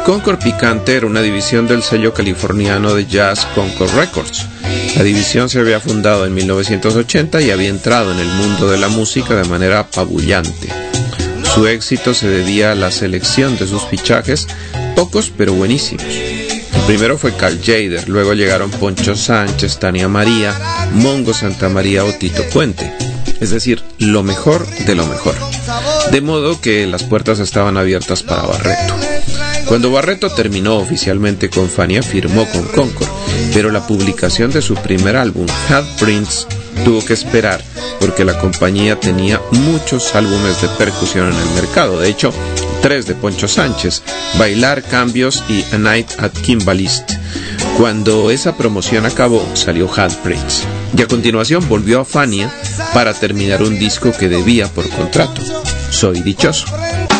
Concord Picante era una división del sello californiano de jazz Concord Records. La división se había fundado en 1980 y había entrado en el mundo de la música de manera apabullante. Su éxito se debía a la selección de sus fichajes, pocos pero buenísimos. El primero fue Carl Jader, luego llegaron Poncho Sánchez, Tania María, Mongo Santamaría o Tito Puente. Es decir, lo mejor de lo mejor. De modo que las puertas estaban abiertas para Barreto. Cuando Barreto terminó oficialmente con Fania, firmó con Concord, pero la publicación de su primer álbum, Handprints, tuvo que esperar porque la compañía tenía muchos álbumes de percusión en el mercado. De hecho, 3 de Poncho Sánchez, Bailar, Cambios y A Night at Kimbalist. Cuando esa promoción acabó, salió Handprints. Y a continuación volvió a Fania para terminar un disco que debía por contrato, Soy Dichoso.